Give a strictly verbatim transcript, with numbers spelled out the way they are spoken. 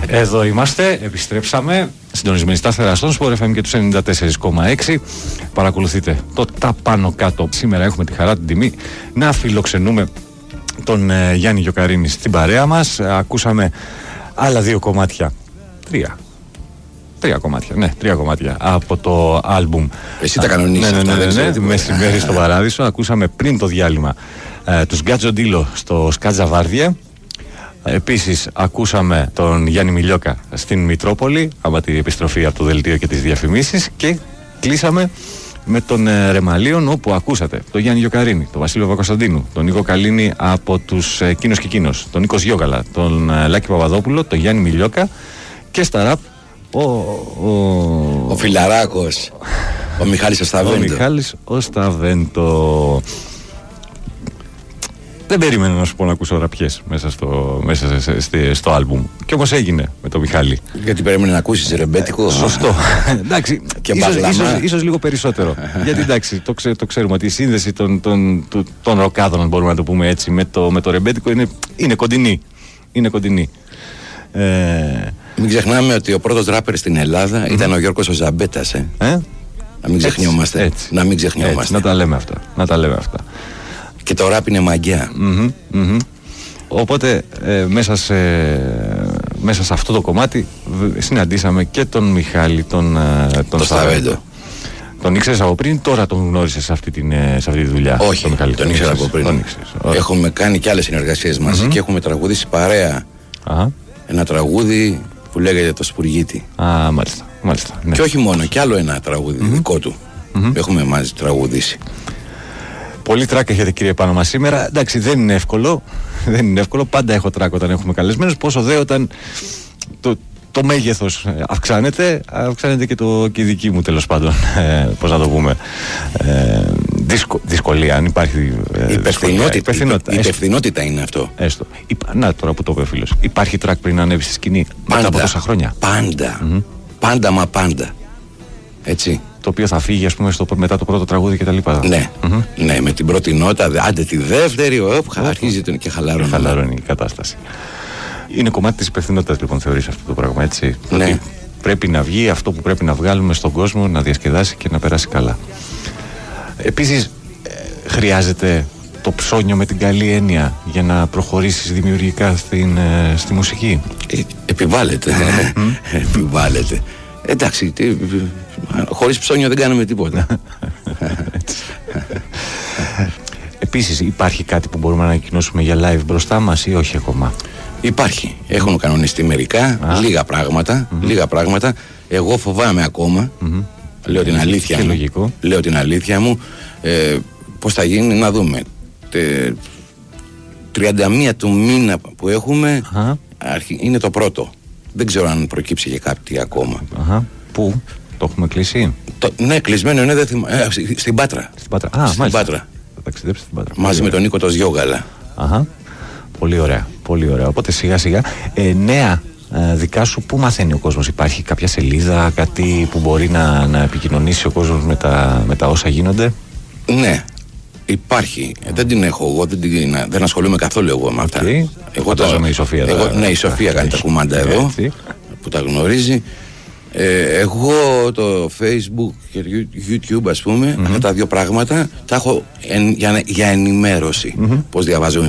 Εδώ είμαστε, επιστρέψαμε. Συντονισμένοι στα Αστέρα στον Sport εφ εμ και τους ενενήντα τέσσερα κόμμα έξι. Παρακολουθείτε το τα πάνω κάτω. Σήμερα έχουμε τη χαρά, την τιμή να φιλοξενούμε τον ε, Γιάννη Γιοκαρίνη στην παρέα μας. Ακούσαμε άλλα δύο κομμάτια. Τρία. Τρία κομμάτια, ναι, τρία κομμάτια από το άλμπουμ. Εσύ τα κανονίσεις. Ναι, ναι, ναι, ναι, ναι, Μεσημέρι στο Παράδεισο. Ακούσαμε πριν το διάλειμμα ε, τους Γκάτζο Ντίλο στο Σκάτζα Βάρδια. Επίσης ακούσαμε τον Γιάννη Μιλιόκα στην Μητρόπολη, άμα την επιστροφή από το δελτίο και τις διαφημίσεις, και κλείσαμε με τον ε, Ρεμαλίον, όπου ακούσατε τον Γιάννη Γιοκαρίνη, τον Βασίλειο Παπακοσταντίνου, τον Νίκο Καλίνη από τους ε, Κίνος και Κίνος, τον Νίκος Γιώγαλα, τον ε, Λάκη Παπαδόπουλο, τον Γιάννη Μιλιόκα, και στα ραπ ο, ο, ο Φιλαράκος, ο Μιχάλης ο Σταβέντο. Ο Μιχάλης ο Σταβέντο. Δεν περίμενα να σου πω να ακούσω ραπιές μέσα στο, μέσα σε, σε, στο άλμπουμ. Και όμως έγινε με τον Μιχάλη. Γιατί περίμενε να ακούσεις ρεμπέτικο. Σωστό. Εντάξει, και ίσως, ίσως, ίσως λίγο περισσότερο. Γιατί εντάξει, το, ξέ, το ξέρουμε ότι η σύνδεση των, των, των, των ροκάδων, αν μπορούμε να το πούμε έτσι, με το, με το ρεμπέτικο είναι, είναι κοντινή. Είναι κοντινή. Ε... Μην ξεχνάμε ότι ο πρώτος ράπερ στην Ελλάδα mm. ήταν ο Γιώργος ο Ζαμπέτας. Ε? Ε? Να μην ξεχνιόμαστε. Έτσι, έτσι. Να μην ξεχνιόμαστε. Έτσι, να τα λέμε αυτά. Να τα λέμε αυτά. Και το ράπ είναι μαγιά. Mm-hmm, mm-hmm. Οπότε ε, μέσα, σε, μέσα σε αυτό το κομμάτι συναντήσαμε και τον Μιχάλη, τον, τον το Σταβέντο. Τον ήξερες από πριν, τώρα τον γνώρισες σε αυτή, την, σε αυτή τη δουλειά? Όχι, τον, Μιχάλη, τον, τον ήξερα από πριν. Τον έχουμε κάνει και άλλες συνεργασίες μαζί mm-hmm. και έχουμε τραγουδήσει παρέα uh-huh. ένα τραγούδι που λέγεται το Σπουργίτη. Α, μάλιστα, μάλιστα, ναι. Και όχι μόνο, και άλλο ένα τραγούδι mm-hmm. δικό του. Mm-hmm. Έχουμε μαζί τραγουδήσει. Πολύ τράκ έχετε, κύριε, πάνω μας σήμερα. Εντάξει, δεν είναι εύκολο. Δεν είναι εύκολο. Πάντα έχω τράκ όταν έχουμε καλεσμένους. Πόσο δε όταν το, το μέγεθος αυξάνεται, αυξάνεται και, το, και η δική μου, τέλος πάντων. Ε, πώς να το πούμε. Ε, δυσκο, δυσκολία, αν υπάρχει. Ε, υπευθυνότητα. Υπευθυνότητα. Η υπευθυνότητα είναι αυτό. Έστω. Υπά, να, τώρα που το είπε ο φίλος. Υπάρχει τράκ πριν να ανέβει στη σκηνή πάντα, μετά από τόσα χρόνια? Πάντα. Mm-hmm. Πάντα, μα πάντα. Έτσι. Το οποίο θα φύγει, ας πούμε, στο, μετά το πρώτο τραγούδι κτλ. Ναι, mm-hmm. ναι, με την πρώτη νότα, άντε τη δεύτερη, οπ, αρχίζει τον και χαλαρώνει. Χαλαρώνει η κατάσταση. Είναι κομμάτι της υπευθυνότητας, λοιπόν, θεωρείς αυτό το πράγμα, έτσι? Ναι. Ότι πρέπει να βγει αυτό που πρέπει να βγάλουμε στον κόσμο, να διασκεδάσει και να περάσει καλά. Επίσης, ε, χρειάζεται το ψώνιο με την καλή έννοια για να προχωρήσεις δημιουργικά στην, ε, στη μουσική. Ε, επιβάλλεται. Επιβάλλεται. Εντάξει, τι, χωρίς ψώνιο δεν κάνουμε τίποτα. Επίσης, υπάρχει κάτι που μπορούμε να ανακοινώσουμε για live μπροστά μας ή όχι ακόμα? Υπάρχει. Έχουν κανονιστεί μερικά, Α. λίγα πράγματα, mm-hmm. λίγα πράγματα. Εγώ φοβάμαι ακόμα. Mm-hmm. Λέω την αλήθεια μου. Λογικό. Λέω την αλήθεια μου. Ε, πώς θα γίνει, να δούμε. Τε, τριάντα μία του μήνα που έχουμε αρχι, είναι το πρώτο. Δεν ξέρω αν προκύψει και κάτι ακόμα. Αχα. Πού? Το έχουμε κλείσει? Το, ναι, κλεισμένο είναι, δεν θυμα... ε, στην Πάτρα. Στην Πάτρα. Α, στην μάλιστα. Πάτρα. Θα ταξιδέψει στην Πάτρα. Μαζί με τον Νίκο το Γιώγαλα. Αχα. Πολύ ωραία. Πολύ ωραία. Οπότε σιγά σιγά. Ε, νέα ε, δικά σου, πού μαθαίνει ο κόσμος? Υπάρχει κάποια σελίδα, κάτι που μπορεί να, να επικοινωνήσει ο κόσμος με τα, με τα όσα γίνονται? Ναι. Υπάρχει. Ε, δεν την έχω εγώ, δεν, την, δεν ασχολούμαι καθόλου εγώ με αυτά. Okay. Εγώ το... η Σοφία, εγώ, ναι, η Σοφία κάνει τα κουμάντα εδώ, έτσι, που τα γνωρίζει. Ε, εγώ το Facebook και YouTube, ας πούμε, mm-hmm. αυτά τα δύο πράγματα τα έχω εν, για, για ενημέρωση. Mm-hmm. Πώς διαβάζω